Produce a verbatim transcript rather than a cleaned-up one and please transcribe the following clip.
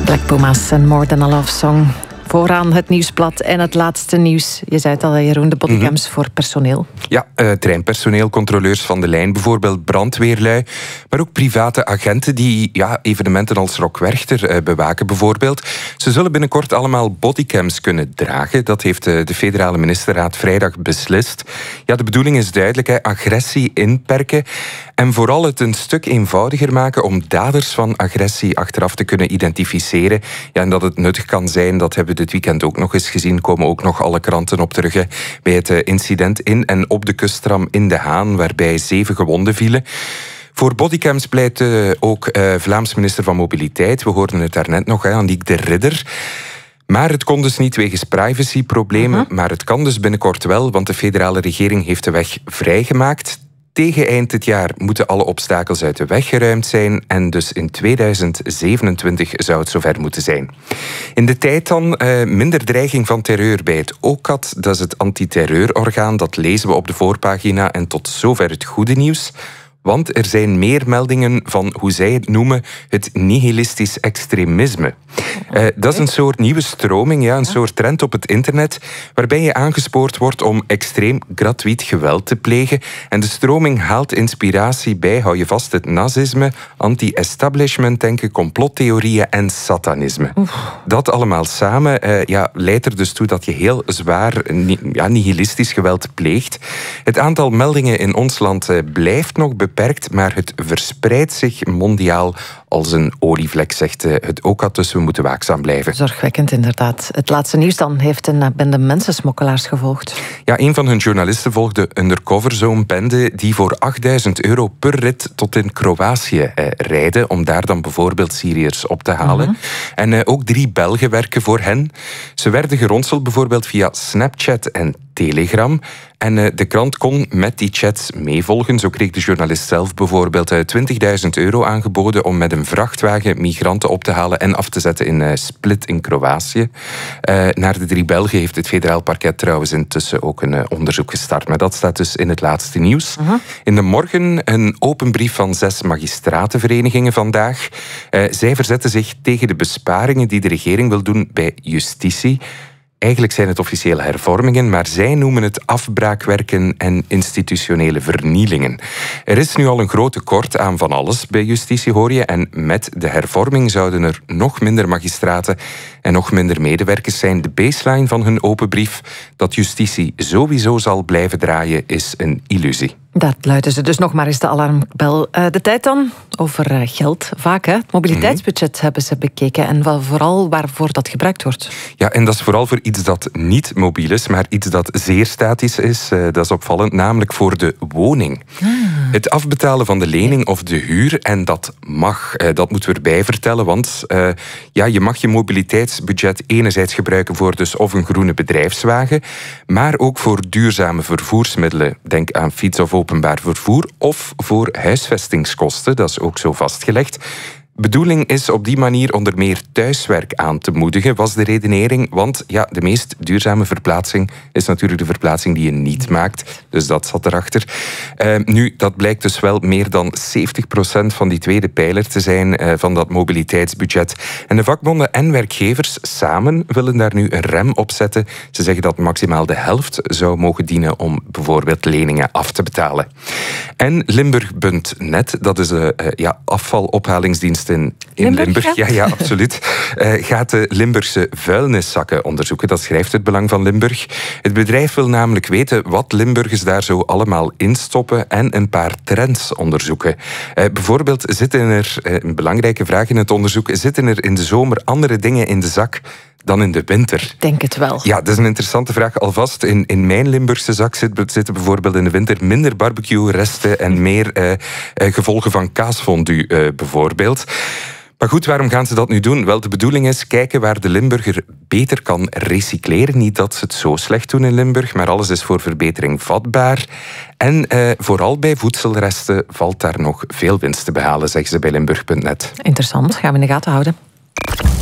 Black Pumas en More Than a Love Song. Vooraan het nieuwsblad en het laatste nieuws. Je zei het al, Jeroen, de bodycams mm-hmm. voor personeel. Ja, uh, treinpersoneel, controleurs van de lijn bijvoorbeeld, brandweerlui, maar ook private agenten die ja, evenementen als Rock Werchter uh, bewaken bijvoorbeeld. Ze zullen binnenkort allemaal bodycams kunnen dragen. Dat heeft uh, de federale ministerraad vrijdag beslist. Ja, de bedoeling is duidelijk, hè, agressie inperken en vooral het een stuk eenvoudiger maken om daders van agressie achteraf te kunnen identificeren. Ja, en dat het nuttig kan zijn, dat hebben we dit weekend ook nog eens gezien, komen ook nog alle kranten op terug, hè, bij het uh, incident in en op de kusttram in De Haan, waarbij zeven gewonden vielen. Voor bodycams pleit uh, ook uh, Vlaams minister van Mobiliteit. We hoorden het daarnet nog, hè, Aniek de Ridder. Maar het kon dus niet wegens privacyproblemen, uh-huh. maar het kan dus binnenkort wel, want de federale regering heeft de weg vrijgemaakt. Tegen eind dit jaar moeten alle obstakels uit de weg geruimd zijn en dus in tweeduizend zevenentwintig zou het zover moeten zijn. In de tijd dan uh, minder dreiging van terreur bij het O C A T, dat is het antiterreurorgaan, dat lezen we op de voorpagina en tot zover het goede nieuws. Want er zijn meer meldingen van, hoe zij het noemen, het nihilistisch extremisme. Uh, dat is een soort nieuwe stroming, ja, een soort trend op het internet, waarbij je aangespoord wordt om extreem gratuit geweld te plegen. En de stroming haalt inspiratie bij, hou je vast, het nazisme, anti-establishment denken, complottheorieën en satanisme. Oef. Dat allemaal samen uh, ja, leidt er dus toe dat je heel zwaar ja, nihilistisch geweld pleegt. Het aantal meldingen in ons land uh, blijft nog beperkt. Beperkt, maar het verspreidt zich mondiaal als een olievlek, zegt het O C A T, dus we moeten waakzaam blijven. Zorgwekkend inderdaad. Het laatste nieuws dan heeft een bende mensensmokkelaars gevolgd. Ja, een van hun journalisten volgde undercover zo'n bende die voor achtduizend euro per rit tot in Kroatië eh, rijden, om daar dan bijvoorbeeld Syriërs op te halen. Mm-hmm. En eh, ook drie Belgen werken voor hen. Ze werden geronseld bijvoorbeeld via Snapchat en Telegram. En uh, de krant kon met die chats meevolgen. Zo kreeg de journalist zelf bijvoorbeeld uh, twintigduizend euro aangeboden om met een vrachtwagen migranten op te halen en af te zetten in uh, Split in Kroatië. Uh, naar de drie Belgen heeft het federaal parket trouwens intussen ook een uh, onderzoek gestart. Maar dat staat dus in het laatste nieuws. Uh-huh. In de morgen een open brief van zes magistratenverenigingen vandaag. Uh, zij verzetten zich tegen de besparingen die de regering wil doen bij justitie. Eigenlijk zijn het officiële hervormingen, maar zij noemen het afbraakwerken en institutionele vernielingen. Er is nu al een groot tekort aan van alles bij justitie, hoor je. En met de hervorming zouden er nog minder magistraten en nog minder medewerkers zijn. De baseline van hun open brief, dat justitie sowieso zal blijven draaien, is een illusie. Dat luiden ze dus nog maar eens de alarmbel. Uh, de tijd dan over uh, geld, vaak. Hè? Het mobiliteitsbudget mm-hmm. hebben ze bekeken en wel vooral waarvoor dat gebruikt wordt. Ja, en dat is vooral voor iets dat niet mobiel is, maar iets dat zeer statisch is. Uh, dat is opvallend, namelijk voor de woning. Ah. Het afbetalen van de lening of de huur, en dat mag. Uh, dat moeten we erbij vertellen, want uh, ja, je mag je mobiliteitsbudget enerzijds gebruiken voor dus of een groene bedrijfswagen, maar ook voor duurzame vervoersmiddelen. Denk aan fiets of openbaar vervoer, of voor huisvestingskosten, dat is ook zo vastgelegd. Bedoeling is op die manier onder meer thuiswerk aan te moedigen, was de redenering. Want ja, de meest duurzame verplaatsing is natuurlijk de verplaatsing die je niet maakt. Dus dat zat erachter. Uh, nu, dat blijkt dus wel meer dan zeventig procent van die tweede pijler te zijn uh, van dat mobiliteitsbudget. En de vakbonden en werkgevers samen willen daar nu een rem op zetten. Ze zeggen dat maximaal de helft zou mogen dienen om bijvoorbeeld leningen af te betalen. En Limburg punt net, dat is de uh, ja, afvalophalingsdienst in, in Limburg. Limburg. Ja, ja, absoluut. Uh, gaat de Limburgse vuilniszakken onderzoeken. Dat schrijft het Belang van Limburg. Het bedrijf wil namelijk weten wat Limburgers daar zo allemaal instoppen en een paar trends onderzoeken. Uh, bijvoorbeeld zitten er, uh, een belangrijke vraag in het onderzoek, zitten er in de zomer andere dingen in de zak dan in de winter? Denk het wel. Ja, dat is een interessante vraag. Alvast, in, in mijn Limburgse zak zit, zitten bijvoorbeeld in de winter minder barbecue-resten en meer uh, uh, gevolgen van kaasfondue uh, bijvoorbeeld. Maar goed, waarom gaan ze dat nu doen? Wel, de bedoeling is kijken waar de Limburger beter kan recycleren. Niet dat ze het zo slecht doen in Limburg, maar alles is voor verbetering vatbaar. En uh, vooral bij voedselresten valt daar nog veel winst te behalen, zeggen ze bij Limburg punt net. Interessant, gaan we in de gaten houden.